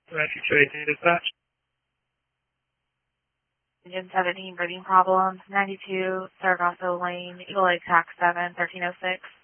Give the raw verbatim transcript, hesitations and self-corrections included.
Rescue two eighteen dispatch. Engine seventeen, breathing problems. ninety-two, Saragossa Lane, Eagle Lake, tax seven, thirteen oh six.